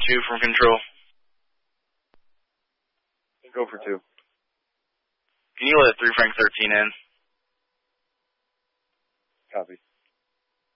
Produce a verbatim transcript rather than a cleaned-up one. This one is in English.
two from control. Go for two. Can you let three Frank thirteen in? Copy.